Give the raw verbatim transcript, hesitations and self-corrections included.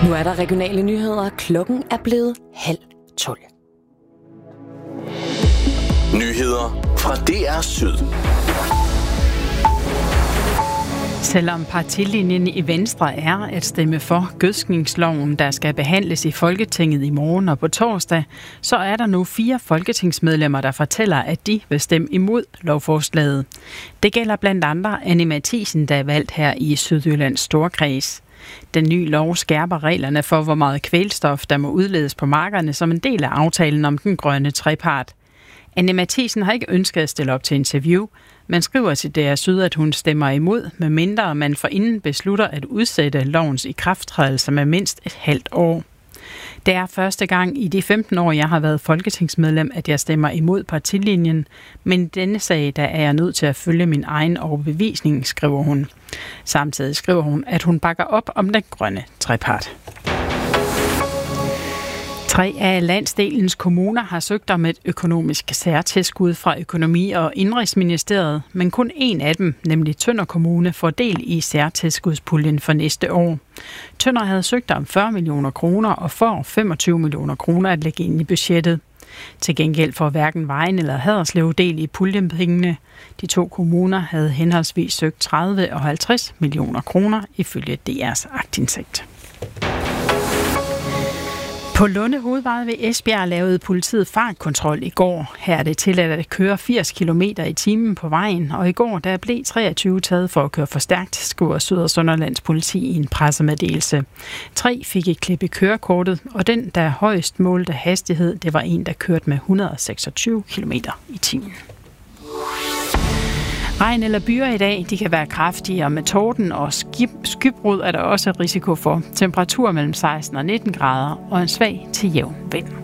Nu er der regionale nyheder. Klokken er blevet halv tolv. Nyheder fra D R Syd. Selvom partilinjen i Venstre er at stemme for gødskningsloven, der skal behandles i Folketinget i morgen og på torsdag, så er der nu fire folketingsmedlemmer, der fortæller, at de vil stemme imod lovforslaget. Det gælder blandt andre Anni Matthiesen, der er valgt her i Sydjyllands Storkreds. Den nye lov skærper reglerne for, hvor meget kvælstof, der må udledes på markerne som en del af aftalen om den grønne trepart. Anni Matthiesen har ikke ønsket at stille op til interview, men skriver til D R Syd, at hun stemmer imod, medmindre man forinden beslutter at udsætte lovens ikrafttrædelse med mindst et halvt år. Det er første gang i de femten år, jeg har været folketingsmedlem, at jeg stemmer imod partilinjen, men i denne sag, der er jeg nødt til at følge min egen overbevisning, skriver hun. Samtidig skriver hun, at hun bakker op om den grønne trepart. Tre af landsdelens kommuner har søgt om et økonomisk særtilskud fra Økonomi- og Indenrigsministeriet, men kun en af dem, nemlig Tønder Kommune, får del i særtilskudspuljen for næste år. Tønder havde søgt om fyrre millioner kroner og får femogtyve millioner kroner at lægge ind i budgettet. Til gengæld får hverken Vejen eller Haderslev del i puljenpengene. De to kommuner havde henholdsvis søgt tredive og halvtreds millioner kroner ifølge D R's aktindsigt. På Lunde Hovedvej ved Esbjerg lavede politiet fartkontrol i går. Her er det tilladt at køre firs kilometer i timen på vejen, og i går der blev treogtyve taget for at køre for stærkt, skriver Syd- og Sønderlands politi i en pressemeddelelse. Tre fik et klip i kørekortet, og den, der højst målte hastighed, det var en, der kørte med et hundrede og seksogtyve kilometer i timen. Regn eller byer i dag, de kan være kraftige, og med torden og skybrud er der også risiko for. Temperatur mellem seksten og nitten grader og en svag til jævn vind.